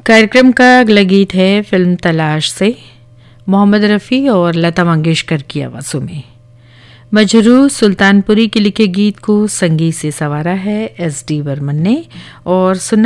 कार्यक्रम का अगला गीत है फिल्म तलाश से, मोहम्मद रफ़ी और लता मंगेशकर की आवाज़ों में। मजरू सुल्तानपुरी के लिखे गीत को संगीत से संवारा है एस डी बर्मन ने और सुना